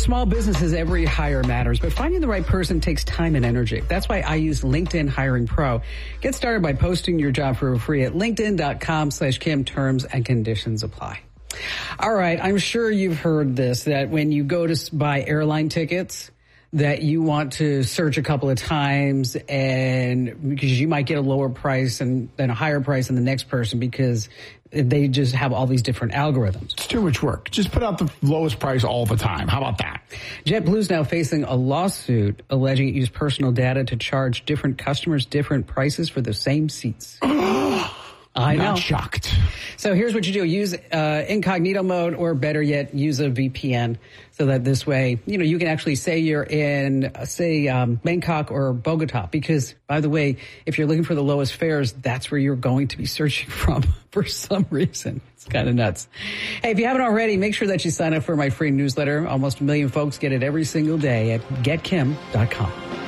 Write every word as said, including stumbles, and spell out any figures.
Small businesses, every hire matters, but finding the right person takes time and energy. That's why I use LinkedIn Hiring Pro. Get started by posting your job for free at linkedin.com slash Kim. Terms and conditions apply. All right. I'm sure you've heard this, that when you go to buy airline tickets, that you want to search a couple of times, and because you might get a lower price and then a higher price than the next person because they just have all these different algorithms. It's too much work. Just put out the lowest price all the time. How about that? JetBlue's now facing a lawsuit alleging it used personal data to charge different customers different prices for the same seats. I know. Not shocked. So here's what you do. Use uh, incognito mode, or better yet, use a V P N, so that this way, you know, you can actually say you're in, uh, say, um, Bangkok or Bogota. Because, by the way, if you're looking for the lowest fares, that's where you're going to be searching from for some reason. It's kind of nuts. Hey, if you haven't already, make sure that you sign up for my free newsletter. Almost a million folks get it every single day at get kim dot com.